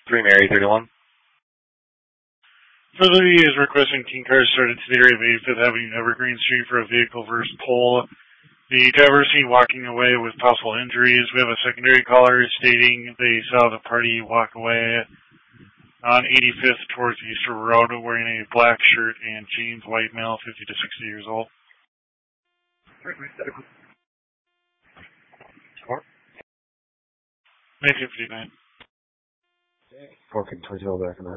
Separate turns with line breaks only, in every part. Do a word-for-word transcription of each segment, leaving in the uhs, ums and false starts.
three Mary, thirty-one.
Facility is requesting King Cars started to the area of eighty-fifth Avenue, Evergreen Street for a vehicle versus pole. The driver seen walking away with possible injuries. We have a secondary caller stating they saw the party walk away on eighty-fifth towards East River Road wearing a black shirt and jeans, white male, fifty to sixty years old. nineteen fifty-nine.
four twenty-two back on that.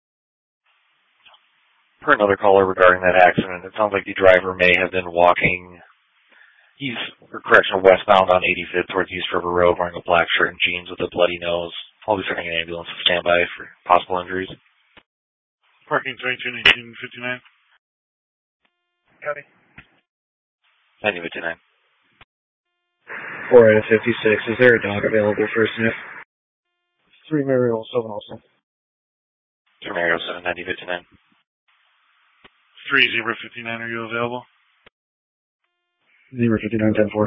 For another caller regarding that accident, it sounds like the driver may have been walking east, or correction, westbound on eighty-fifth towards East River Road wearing a black shirt and jeans with a bloody nose. I'll be sending an ambulance to stand by for possible injuries.
Parking twenty-two, nineteen fifty-nine.
Copy.
nineteen fifty-nine.
four out of fifty-six. Is there a dog available for a sniff?
three Mary oh seven also.
three Mary oh seven, nineteen fifty-nine.
three zero fifty-nine, are you available?
zero fifty-nine, ten four.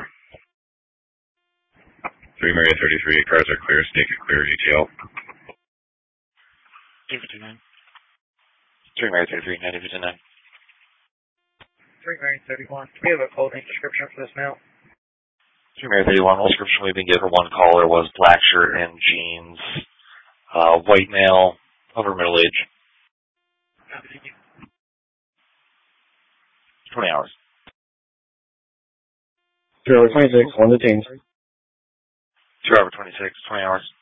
three Mary thirty-three, cars are clear, stake and clear, A T L.
nineteen fifty-nine.
three Mary thirty-three, nineteen fifty-nine.
three Mary thirty-one. Do we have a clothing description for this mail?
three Mary thirty-one, all description we've been given for one caller was black shirt and jeans, uh, white male, over middle age. twenty hours.
Trailer twenty-six, one detained.
Two hour twenty-six, twenty hours.